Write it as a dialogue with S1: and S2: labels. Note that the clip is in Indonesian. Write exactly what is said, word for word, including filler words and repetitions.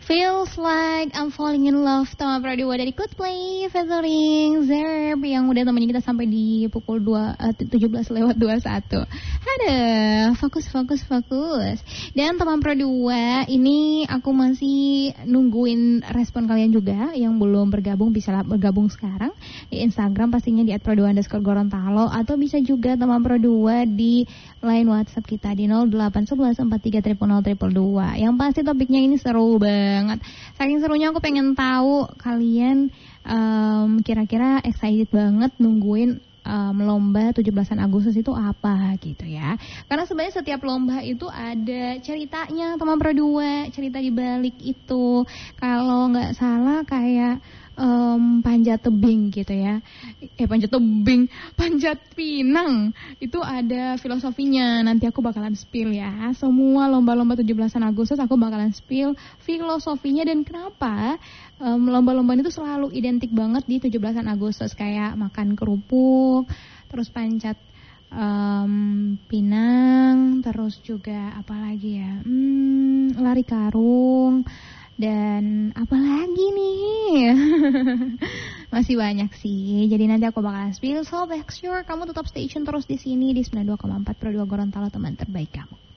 S1: Feels Like I'm Falling in Love Tama Pradewa dari Coldplay featuring Zerb yang udah temenin kita sampai di pukul dua, uh, tujuh belas lewat dua puluh satu. Aduh, fokus, fokus, fokus. Dan teman Pradewa, ini aku masih nungguin respon kalian juga yang belum bergabung, bisa bergabung sekarang di Instagram pastinya di at pradewa underscore gorontalo, atau bisa juga teman Pradewa di line WhatsApp kita di nol delapan satu satu empat tiga nol nol nol dua. Yang pasti topiknya ini seru banget. Saking serunya aku pengen tahu kalian um, kira-kira excited banget nungguin um, lomba tujuh belasan Agustus itu apa gitu ya. Karena sebenarnya setiap lomba itu ada ceritanya teman Pradewa, cerita di balik itu. Kalau nggak salah kayak Um, panjat tebing gitu ya. Eh panjat tebing, panjat pinang. Itu ada filosofinya. Nanti aku bakalan spill ya. Semua lomba-lomba tujuh belasan Agustus aku bakalan spill filosofinya dan kenapa um, lomba-lomba itu selalu identik banget di tujuh belasan Agustus, kayak makan kerupuk, terus panjat um, pinang, terus juga apa lagi ya? Hmm, lari karung. Dan apa lagi nih? Masih banyak sih. Jadi nanti aku bakal spill. So make sure kamu tetap stay tune terus di sini di sembilan puluh dua koma empat Pradewa Gorontalo, teman terbaik kamu.